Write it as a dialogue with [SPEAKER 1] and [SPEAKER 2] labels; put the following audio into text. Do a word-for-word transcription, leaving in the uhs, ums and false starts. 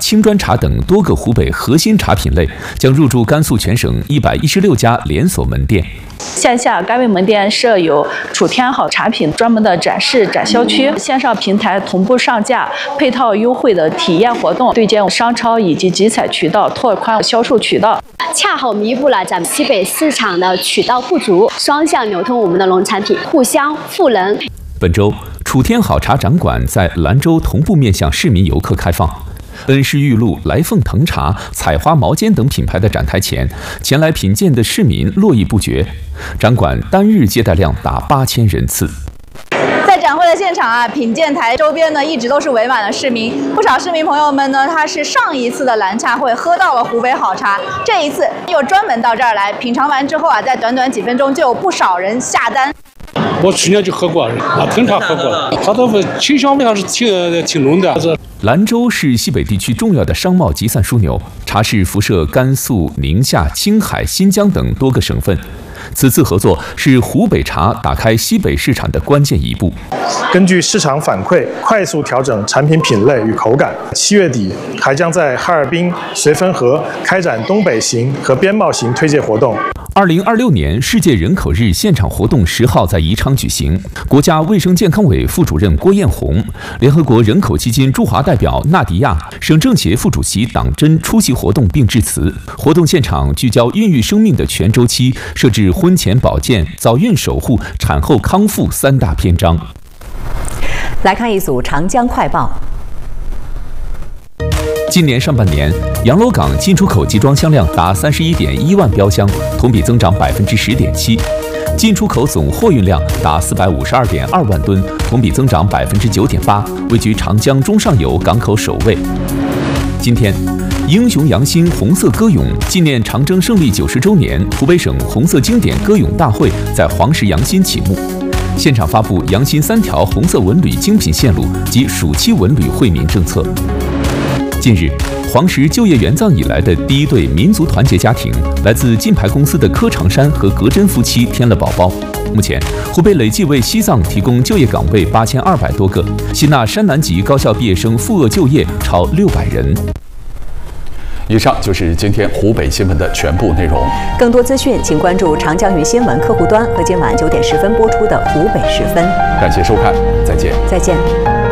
[SPEAKER 1] 青砖茶等多个湖北核心茶品类将入驻甘肃全省一百一十六家连锁门店。
[SPEAKER 2] 线下该位门店设有楚天好茶品专门的展示展销区，线上平台同步上架配套优惠的体验活动，对接商超以及集采渠道，拓宽销售渠道，
[SPEAKER 3] 恰好弥补了咱们西北市场的渠道不足，双向流通我们的农产品，互相赋能。
[SPEAKER 1] 本周，楚天好茶展馆在兰州同步面向市民游客开放。恩施玉露、来凤藤茶、采花毛尖等品牌的展台前，前来品鉴的市民络绎不绝。展馆单日接待量达八千人次。
[SPEAKER 4] 在展会的现场啊，品鉴台周边呢一直都是围满了市民，不少市民朋友们呢，他是上一次的兰茶会喝到了湖北好茶，这一次又专门到这儿来品尝完之后啊，在短短几分钟就有不少人下单。
[SPEAKER 5] 我去年就喝过，啊，藤茶喝过，它的清香味还是挺挺浓的。
[SPEAKER 1] 兰州是西北地区重要的商贸集散枢纽，茶市辐射甘肃、宁夏、青海、新疆等多个省份。此次合作是湖北茶打开西北市场的关键一步。
[SPEAKER 6] 根据市场反馈，快速调整产品品类与口感。七月底还将在哈尔滨、绥芬河开展东北行和边贸行推介活动。
[SPEAKER 1] 二零二六年世界人口日现场活动十号在宜昌举行，国家卫生健康委副主任郭艳红、联合国人口基金驻华代表纳迪亚、省政协副主席党真出席活动并致辞。活动现场聚焦孕育生命的全周期，设置婚前保健、早孕守护、产后康复三大篇章。
[SPEAKER 7] 来看一组长江快报。
[SPEAKER 1] 今年上半年，洋螺港进出口集装箱量达三十一点一万标箱，同比增长百分之十点七；进出口总货运量达四百五十二点二万吨，同比增长百分之九点八，位居长江中上游港口首位。今天，英雄扬心红色歌咏纪念长征胜利九十周年，湖北省红色经典歌咏大会在黄石扬心启幕，现场发布扬心三条红色文旅精品线路及暑期文旅惠民政策。近日，黄石就业援藏以来的第一对民族团结家庭，来自金牌公司的柯长山和葛真夫妻添了宝宝。目前，湖北累计为西藏提供就业岗位八千二百多个，吸纳山南籍高校毕业生赴鄂就业超六百人。
[SPEAKER 8] 以上就是今天湖北新闻的全部内容。
[SPEAKER 7] 更多资讯，请关注长江云新闻客户端和今晚九点十分播出的湖北时分。
[SPEAKER 8] 感谢收看，再见。
[SPEAKER 7] 再见。